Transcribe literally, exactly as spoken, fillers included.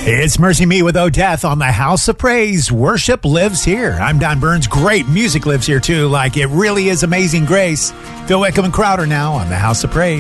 It's Mercy Me with O'Death on the House of Praise. Worship lives here. I'm Don Burns. Great music lives here, too. Like, it really is Amazing Grace. Phil Wickham and Crowder now on the House of Praise.